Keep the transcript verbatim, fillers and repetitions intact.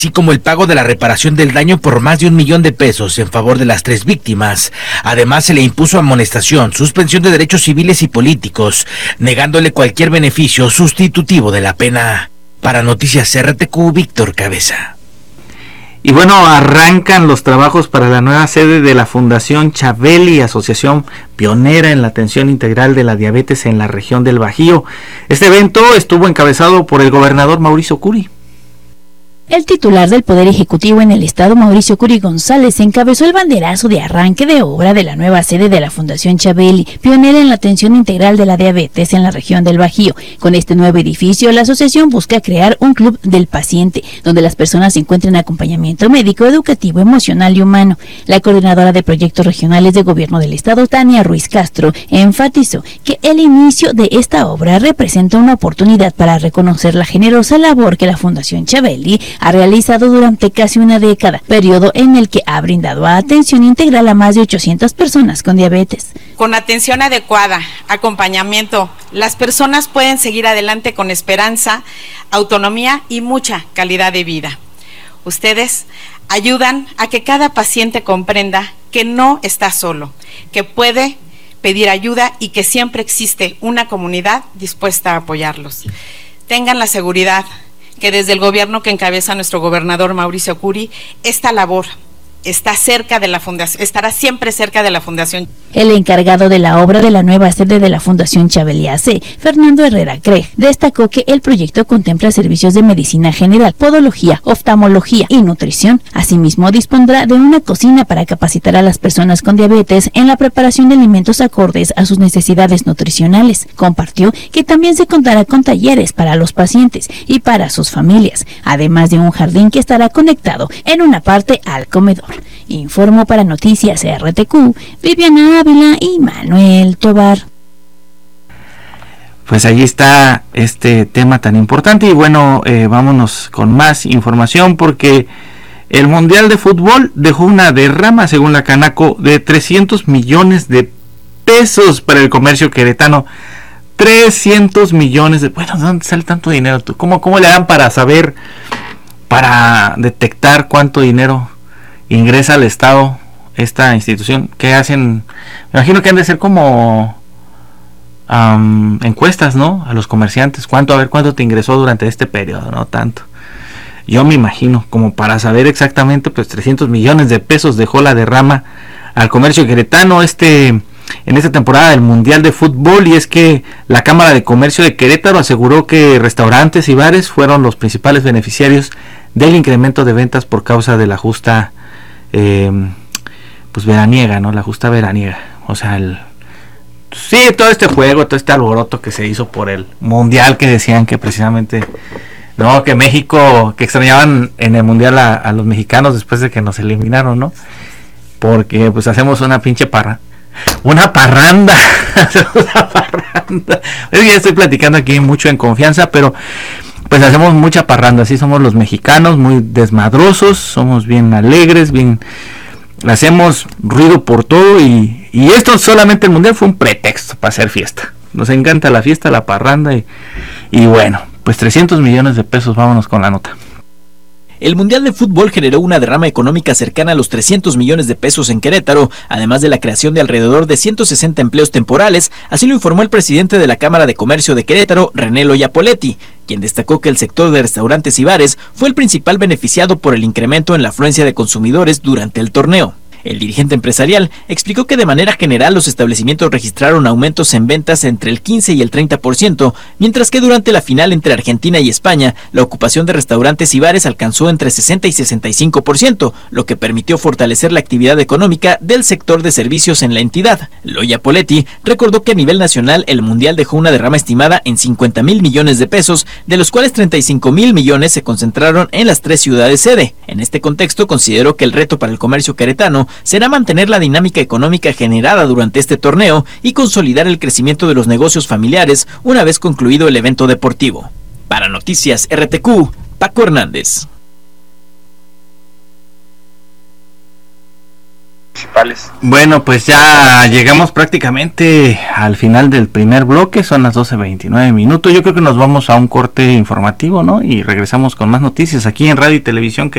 así como el pago de la reparación del daño por más de un millón de pesos en favor de las tres víctimas. Además, se le impuso amonestación, suspensión de derechos civiles y políticos, negándole cualquier beneficio sustitutivo de la pena. Para Noticias R T Q, Víctor Cabeza. Y bueno, arrancan los trabajos para la nueva sede de la Fundación Chabeli, asociación pionera en la atención integral de la diabetes en la región del Bajío. Este evento estuvo encabezado por el gobernador Mauricio Curi. El titular del Poder Ejecutivo en el Estado, Mauricio Curi González, encabezó el banderazo de arranque de obra de la nueva sede de la Fundación Chabeli, pionera en la atención integral de la diabetes en la región del Bajío. Con este nuevo edificio, la asociación busca crear un club del paciente, donde las personas encuentren acompañamiento médico, educativo, emocional y humano. La coordinadora de proyectos regionales de gobierno del Estado, Tania Ruiz Castro, enfatizó que el inicio de esta obra representa una oportunidad para reconocer la generosa labor que la Fundación Chabeli ha realizado durante casi una década, periodo en el que ha brindado atención integral a más de ochocientas personas con diabetes. Con atención adecuada, acompañamiento, las personas pueden seguir adelante con esperanza, autonomía y mucha calidad de vida. Ustedes ayudan a que cada paciente comprenda que no está solo, que puede pedir ayuda y que siempre existe una comunidad dispuesta a apoyarlos. Tengan la seguridad que desde el gobierno que encabeza nuestro gobernador Mauricio Curi, esta labor está cerca de la fundación, estará siempre cerca de la Fundación. El encargado de la obra de la nueva sede de la Fundación Chabeli A C, Fernando Herrera Craig, destacó que el proyecto contempla servicios de medicina general, podología, oftalmología y nutrición. Asimismo, dispondrá de una cocina para capacitar a las personas con diabetes en la preparación de alimentos acordes a sus necesidades nutricionales. Compartió que también se contará con talleres para los pacientes y para sus familias, además de un jardín que estará conectado en una parte al comedor. Informo para Noticias R T Q, Viviana Ávila y Manuel Tobar. Pues ahí está este tema tan importante y bueno, eh, vámonos con más información porque el Mundial de Fútbol dejó una derrama, según la Canaco, de trescientos millones de pesos para el comercio queretano. trescientos millones de... Bueno, ¿de dónde sale tanto dinero? ¿Cómo, cómo le dan para saber, para detectar cuánto dinero ingresa al Estado esta institución? ¿Qué hacen? Me imagino que han de ser como um, encuestas, ¿no? A los comerciantes, cuánto, a ver cuánto te ingresó durante este periodo, no tanto. Yo me imagino, como para saber exactamente, pues trescientos millones de pesos dejó la derrama al comercio queretano este en esta temporada del Mundial de Fútbol. Y es que la Cámara de Comercio de Querétaro aseguró que restaurantes y bares fueron los principales beneficiarios del incremento de ventas por causa de la justa Eh, pues veraniega, ¿no? La justa veraniega, o sea, el, sí, todo este juego, todo este alboroto que se hizo por el mundial, que decían que precisamente, no, que México, que extrañaban en el mundial a, a los mexicanos después de que nos eliminaron, ¿no? Porque pues hacemos una pinche parra, una parranda, una parranda. Es que ya estoy platicando aquí mucho en confianza, pero pues hacemos mucha parranda, así somos los mexicanos, muy desmadrosos, somos bien alegres, bien, hacemos ruido por todo y, y esto solamente el mundial fue un pretexto para hacer fiesta. Nos encanta la fiesta, la parranda y, y bueno, pues trescientos millones de pesos, vámonos con la nota. El Mundial de Fútbol generó una derrama económica cercana a los trescientos millones de pesos en Querétaro, además de la creación de alrededor de ciento sesenta empleos temporales, así lo informó el presidente de la Cámara de Comercio de Querétaro, René Loya Poletti, quien destacó que el sector de restaurantes y bares fue el principal beneficiado por el incremento en la afluencia de consumidores durante el torneo. El dirigente empresarial explicó que de manera general los establecimientos registraron aumentos en ventas entre el quince y el treinta por ciento, mientras que durante la final entre Argentina y España, la ocupación de restaurantes y bares alcanzó entre sesenta y sesenta y cinco por ciento, lo que permitió fortalecer la actividad económica del sector de servicios en la entidad. Loya Poletti recordó que a nivel nacional el Mundial dejó una derrama estimada en cincuenta mil millones de pesos, de los cuales treinta y cinco mil millones se concentraron en las tres ciudades sede. En este contexto consideró que el reto para el comercio queretano será mantener la dinámica económica generada durante este torneo y consolidar el crecimiento de los negocios familiares una vez concluido el evento deportivo. Para Noticias R T Q, Paco Hernández. González. Bueno, pues ya llegamos prácticamente al final del primer bloque, son las doce veintinueve minutos. Yo creo que nos vamos a un corte informativo, ¿no? Y regresamos con más noticias aquí en Radio y Televisión